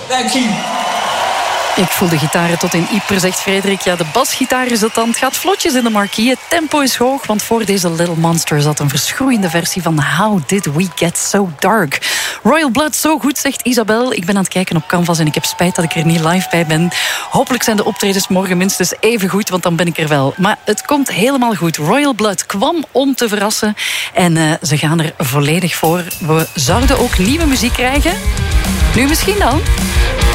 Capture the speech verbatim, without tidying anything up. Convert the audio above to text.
Thank you. Ik voel de gitaren tot in Ypres, zegt Frederik. Ja, de basgitaar is het dan. Het gaat vlotjes in de marquee. Het tempo is hoog, want voor deze Little Monster zat een verschroeiende versie van How Did We Get So Dark. Royal Blood, zo goed, zegt Isabel. Ik ben aan het kijken op Canvas en ik heb spijt dat ik er niet live bij ben. Hopelijk zijn de optredens morgen minstens even goed, want dan ben ik er wel. Maar het komt helemaal goed. Royal Blood kwam om te verrassen en uh, ze gaan er volledig voor. We zouden ook nieuwe muziek krijgen. Nu misschien dan.